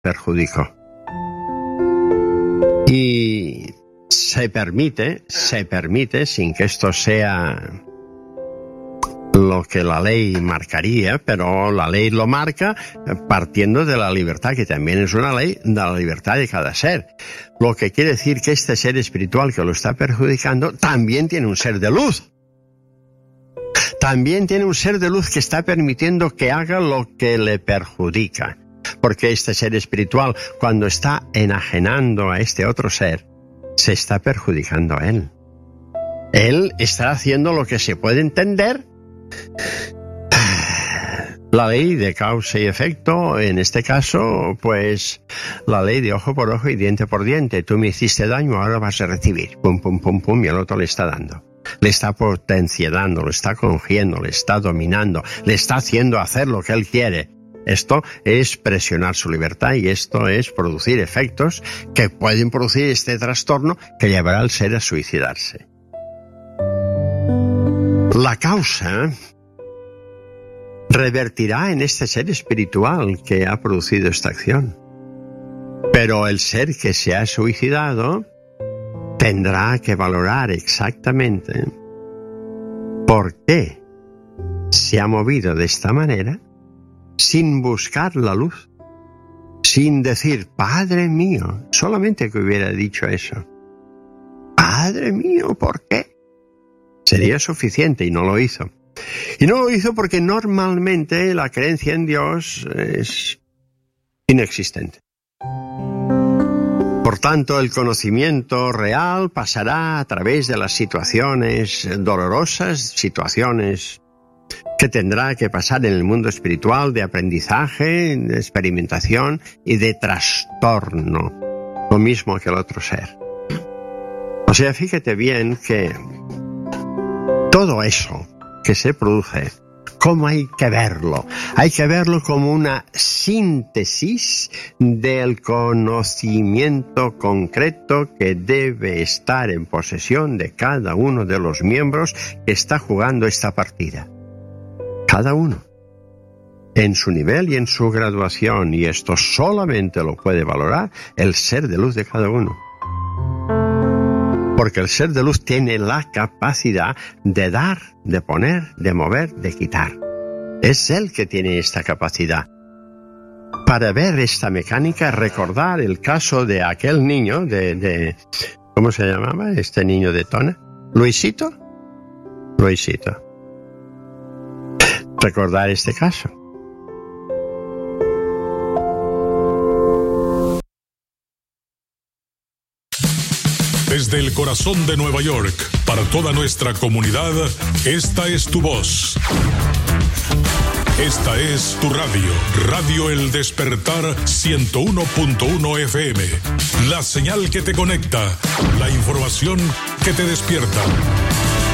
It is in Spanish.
perjudicó. Y se permite, sin que esto sea lo que la ley marcaría, pero la ley lo marca partiendo de la libertad, que también es una ley de la libertad de cada ser. Lo que quiere decir que este ser espiritual que lo está perjudicando también tiene un ser de luz. También tiene un ser de luz que está permitiendo que haga lo que le perjudica. Porque este ser espiritual, cuando está enajenando a este otro ser, se está perjudicando a él. Él está haciendo lo que se puede entender la ley de causa y efecto, en este caso, pues la ley de ojo por ojo y diente por diente. Tú me hiciste daño, ahora vas a recibir. Pum, pum, pum, pum, y el otro le está dando. Le está potenciando, le está congiendo, le está dominando, le está haciendo hacer lo que él quiere. Esto es presionar su libertad y esto es producir efectos que pueden producir este trastorno que llevará al ser a suicidarse. La causa revertirá en este ser espiritual que ha producido esta acción. Pero el ser que se ha suicidado tendrá que valorar exactamente por qué se ha movido de esta manera sin buscar la luz, sin decir, Padre mío, solamente que hubiera dicho eso. Padre mío, ¿por qué? Sería suficiente y no lo hizo. Y no lo hizo porque normalmente la creencia en Dios es inexistente. Por tanto, el conocimiento real pasará a través de las situaciones dolorosas, situaciones que tendrá que pasar en el mundo espiritual de aprendizaje, de experimentación y de trastorno, lo mismo que el otro ser. O sea, fíjate bien que todo eso que se produce, ¿cómo hay que verlo? Hay que verlo como una síntesis del conocimiento concreto que debe estar en posesión de cada uno de los miembros que está jugando esta partida. Cada uno, en su nivel y en su graduación, y esto solamente lo puede valorar el ser de luz de cada uno. Porque el ser de luz tiene la capacidad de dar, de poner, de mover, de quitar. Es él que tiene esta capacidad. Para ver esta mecánica, recordar el caso de aquel niño ¿cómo se llamaba este niño de Tona? ¿Luisito? Luisito. Recordar este caso. Desde el corazón de Nueva York, para toda nuestra comunidad, esta es tu voz. Esta es tu radio, Radio El Despertar 101.1 FM. La señal que te conecta, la información que te despierta.